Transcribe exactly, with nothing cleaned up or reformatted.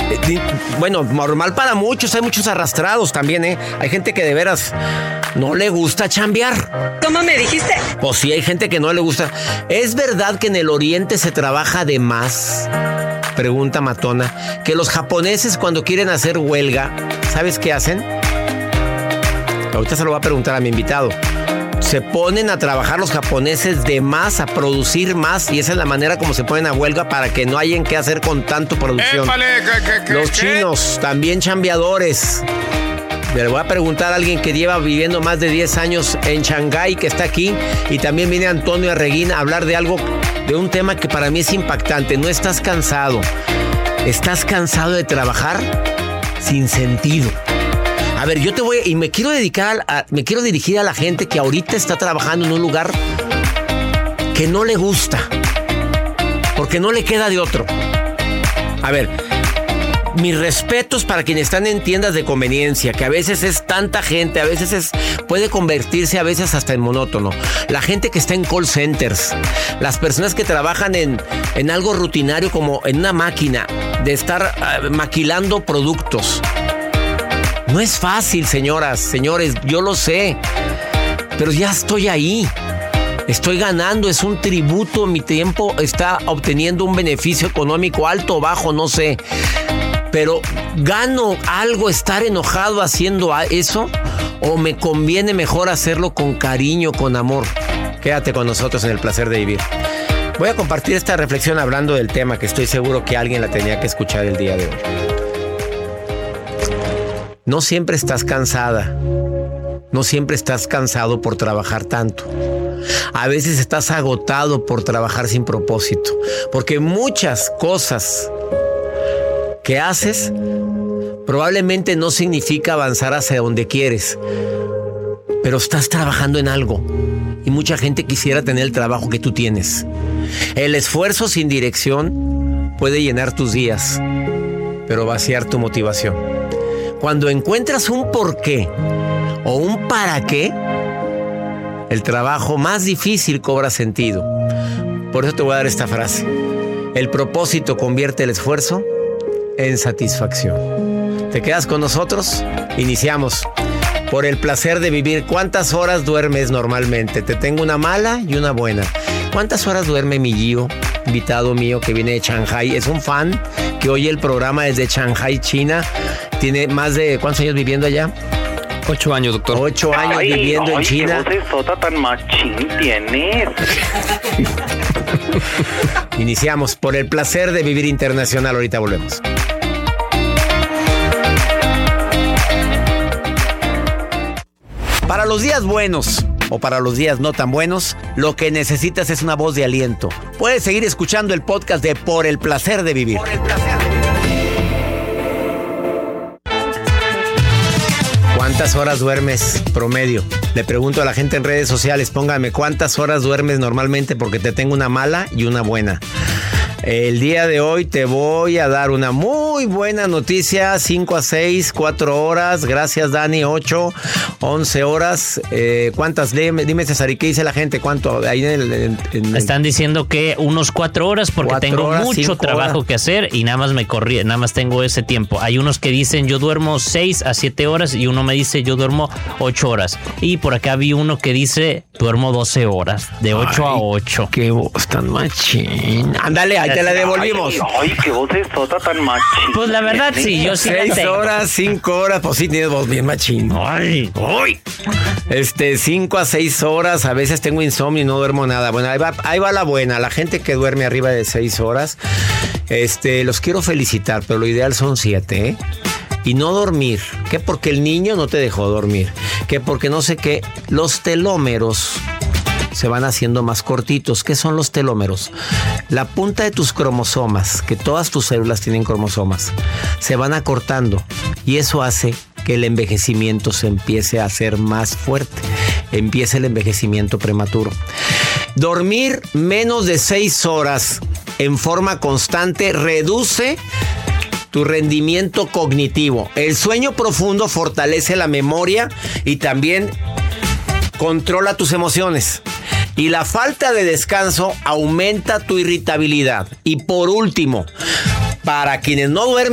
Bueno, normal para muchos, hay muchos arrastrados también, ¿eh? Hay gente que de veras no le gusta chambear. ¿Cómo me dijiste? Pues sí, hay gente que no le gusta. ¿Es verdad que en el oriente se trabaja de más? Pregunta matona. Que los japoneses cuando quieren hacer huelga, ¿sabes qué hacen? Ahorita se lo voy a preguntar a mi invitado. Se ponen a trabajar los japoneses de más, a producir más, y esa es la manera como se ponen a huelga para que no hayan que hacer con tanto producción. Épale, ¿qué, qué, qué, los qué? chinos, también chambeadores. Le voy a preguntar a alguien que lleva viviendo más de diez años en Shanghái, que está aquí, y también viene Antonio Arreguín a hablar de algo, de un tema que para mí es impactante. No estás cansado. ¿Estás cansado de trabajar sin sentido? A ver, yo te voy, y me quiero dedicar, a, me quiero dirigir a la gente que ahorita está trabajando en un lugar que no le gusta, porque no le queda de otro. A ver, mis respetos para quienes están en tiendas de conveniencia, que a veces es tanta gente, a veces es, puede convertirse a veces hasta en monótono. La gente que está en call centers, las personas que trabajan en, en algo rutinario como en una máquina, de estar uh, maquilando productos. No es fácil, señoras, señores, yo lo sé, pero ya estoy ahí. Estoy ganando, es un tributo, mi tiempo está obteniendo un beneficio económico alto o bajo, no sé. Pero ¿gano algo estar enojado haciendo eso? ¿O me conviene mejor hacerlo con cariño, con amor? Quédate con nosotros en El Placer de Vivir. Voy a compartir esta reflexión hablando del tema que estoy seguro que alguien la tenía que escuchar el día de hoy. No siempre estás cansada. No siempre estás cansado por trabajar tanto. A veces estás agotado por trabajar sin propósito. Porque muchas cosas que haces probablemente no significa avanzar hacia donde quieres. Pero estás trabajando en algo. Y mucha gente quisiera tener el trabajo que tú tienes. El esfuerzo sin dirección puede llenar tus días, pero vaciar tu motivación. Cuando encuentras un porqué o un para qué, el trabajo más difícil cobra sentido. Por eso te voy a dar esta frase. El propósito convierte el esfuerzo en satisfacción. ¿Te quedas con nosotros? Iniciamos. Por el placer de vivir. ¿Cuántas horas duermes normalmente? Te tengo una mala y una buena. ¿Cuántas horas duerme mi Gio, invitado mío que viene de Shanghái? Es un fan que oye el programa desde Shanghái, China. Tiene más de... ¿cuántos años viviendo allá? Ocho años, doctor. Ocho años ay, viviendo ay, en China. ¿Qué vocesota tan machín tienes? Iniciamos por el placer de vivir internacional. Ahorita volvemos. Para los días buenos o para los días no tan buenos, lo que necesitas es una voz de aliento. Puedes seguir escuchando el podcast de Por el placer de vivir. Por el placer de vivir. ¿Cuántas horas duermes promedio? Le pregunto a la gente en redes sociales, póngame cuántas horas duermes normalmente porque te tengo una mala y una buena. El día de hoy te voy a dar una muy buena noticia, cinco a seis, cuatro horas, gracias Dani, ocho, once horas, eh, ¿cuántas? Dime, dime César, ¿y qué dice la gente? ¿Cuánto? Ahí en el, en, en, Están diciendo que unos cuatro horas porque cuatro tengo horas, mucho trabajo horas. que hacer y nada más me corrí, nada más tengo ese tiempo. Hay unos que dicen yo duermo seis a siete horas y uno me dice yo duermo ocho horas. Y por acá vi uno que dice duermo doce horas, de ocho a ocho. Qué voz tan machín. Ándale, ahí te la devolvimos. Ay, ay, qué vocesota tan machín. Pues la verdad sí, yo sí la Seis tengo. horas, cinco horas, pues sí tienes voz bien machín. Ay, ay. Este, cinco a seis horas, a veces tengo insomnio y no duermo nada. Bueno, ahí va, ahí va la buena. La gente que duerme arriba de seis horas, este, los quiero felicitar, pero lo ideal son siete, ¿eh? Y no dormir, que porque el niño no te dejó dormir, que porque no sé qué, los telómeros se van haciendo más cortitos. ¿Qué son los telómeros? La punta de tus cromosomas, que todas tus células tienen cromosomas, se van acortando y eso hace que el envejecimiento se empiece a hacer más fuerte, empieza el envejecimiento prematuro. Dormir menos de seis horas en forma constante reduce tu rendimiento cognitivo. El sueño profundo fortalece la memoria y también controla tus emociones. Y la falta de descanso aumenta tu irritabilidad. Y por último, para quienes no duermen